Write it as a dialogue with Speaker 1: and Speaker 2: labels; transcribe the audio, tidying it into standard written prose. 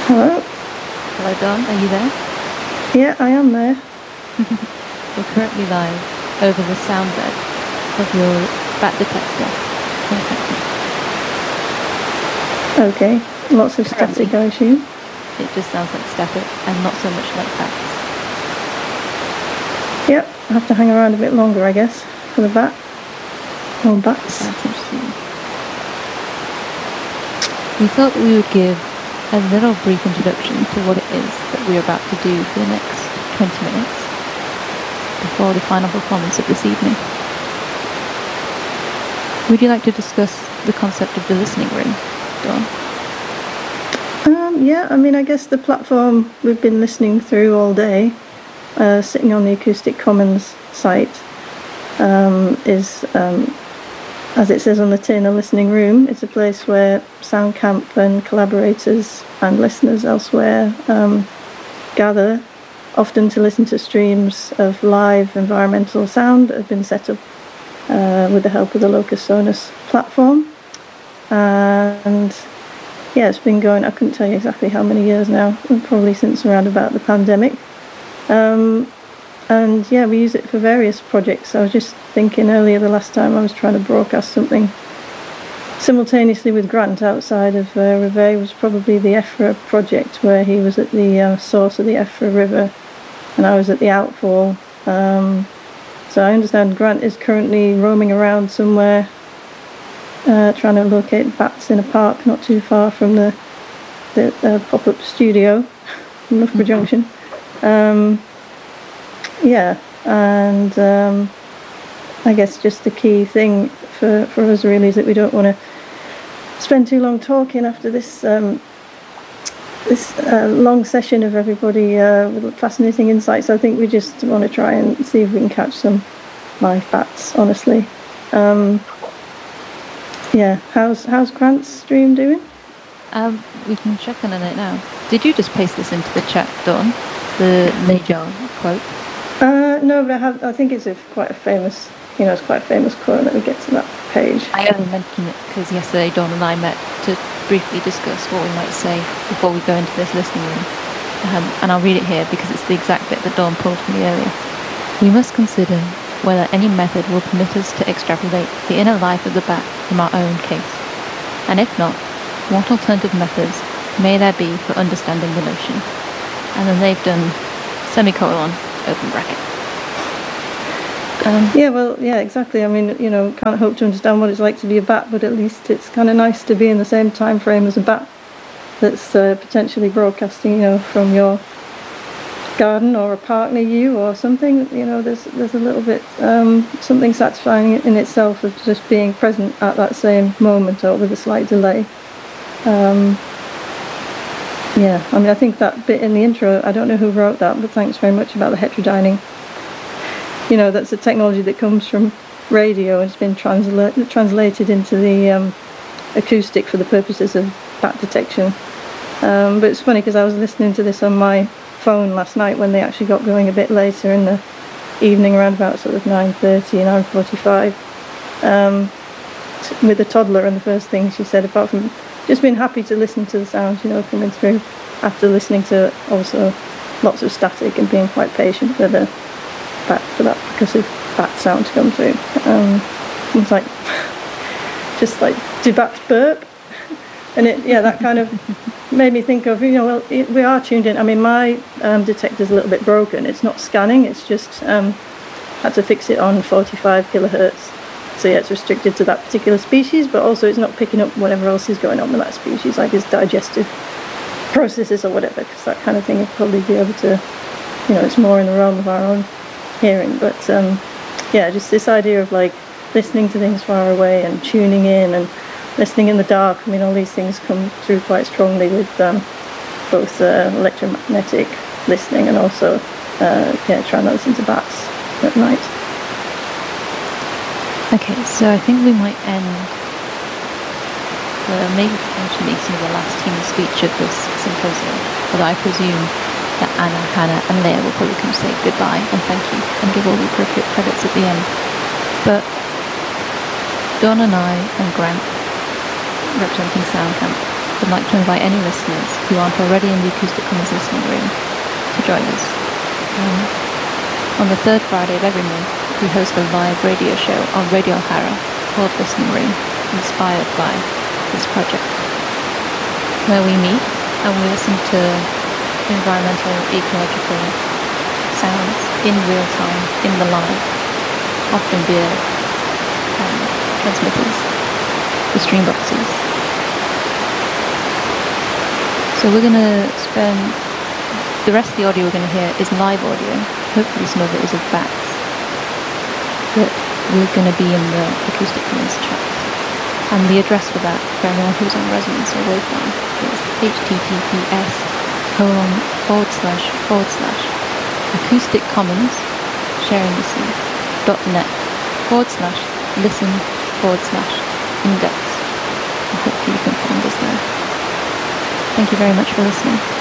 Speaker 1: Hello?
Speaker 2: Hello, Don. Are you there?
Speaker 1: Yeah, I am there.
Speaker 2: We're currently live over the sound bed of your bat detector.
Speaker 1: Okay. Lots of static, I assume.
Speaker 2: It just sounds like static and not so much like bats.
Speaker 1: Yep, I have to hang around a bit longer, I guess, for the bat. Or bats.
Speaker 2: That's interesting. We thought we would give a little brief introduction to what it is that we're about to do for the next 20 minutes before the final performance of this evening. Would you like to discuss the concept of the listening room, Dawn?
Speaker 1: Yeah, I mean, I guess the platform we've been listening through all day, sitting on the Acoustic Commons site, is, as it says on the tin, a listening room. It's a place where SoundCamp and collaborators and listeners elsewhere gather, often to listen to streams of live environmental sound that have been set up with the help of the Locus Sonus platform. And yeah, it's been going, I couldn't tell you exactly how many years now, probably since around about the pandemic. And yeah, we use it for various projects. I was just thinking earlier, the last time I was trying to broadcast something simultaneously with Grant outside of Reveille was probably the Effra project, where he was at the source of the Effra River and I was at the outfall. So I understand Grant is currently roaming around somewhere trying to locate bats in a park not too far from the pop-up studio in Loughborough Junction. Yeah, and I guess just the key thing for us really is that we don't want to spend too long talking after this long session of everybody with fascinating insights. I think we just want to try and see if we can catch some live bats, honestly. Yeah, how's Grant's stream doing?
Speaker 2: We can check on it now. Did you just paste this into the chat, Dawn? The Lejon quote?
Speaker 1: No, but I think it's quite a famous, it's quite a famous quote. Let me get to that page.
Speaker 2: I only mentioned it because yesterday Dawn and I met to briefly discuss what we might say before we go into this listening room. And I'll read it here because it's the exact bit that Dawn pulled from me earlier. We must consider whether any method will permit us to extrapolate the inner life of the bat from our own case. And if not, what alternative methods may there be for understanding the notion? And then they've done semicolon, open bracket.
Speaker 1: Yeah, exactly. I mean, can't hope to understand what it's like to be a bat, but at least it's kind of nice to be in the same time frame as a bat that's potentially broadcasting, from your garden or a park near you or something. There's a little bit something satisfying in itself of just being present at that same moment or with a slight delay. Yeah, I mean, I think that bit in the intro, I don't know who wrote that, but thanks very much about the heterodyning. That's a technology that comes from radio and it's been translated into the acoustic for the purposes of bat detection. But it's funny because I was listening to this on my phone last night when they actually got going a bit later in the evening, around about sort of 9:30, 9:45, with a toddler, and the first thing she said, apart from just being happy to listen to the sounds, coming through after listening to also lots of static and being quite patient for that percussive bat sound to come through. It's like, just like, do bats burp? And that kind of made me think of, we are tuned in. I mean, my detector's a little bit broken. It's not scanning, it's just had to fix it on 45 kilohertz. So yeah, it's restricted to that particular species, but also it's not picking up whatever else is going on with that species, like its digestive processes or whatever, because that kind of thing would probably be able to, it's more in the realm of our own hearing. But just this idea of like listening to things far away and tuning in and listening in the dark. I mean, all these things come through quite strongly with both electromagnetic listening and also trying to listen to bats at night.
Speaker 2: Okay, so I think we might end maybe potentially some of the last human speech of this symposium, although I presume that Anna, Hannah and Leah will probably come say goodbye and thank you and give all the appropriate credits at the end. But Dawn and I and Grant, representing SoundCamp, would like to invite any listeners who aren't already in the Acoustic Commons listening room to join us. On the third Friday of every month, we host a live radio show on Radio O'Hara called Listening Room, inspired by this project, where we meet and we listen to environmental, ecological sounds in real time, in the live, often via transmitters, the stream boxes. So we're going to spend the rest of the audio we're going to hear is live audio. Hopefully some of it is of bats. But we're going to be in the Acoustic Commons chat. And the address for that, for anyone who's on Resonance or Waveform, is https://acousticcommons sharingthesea.net/listen/index. And hopefully you can find us there. Thank you very much for listening.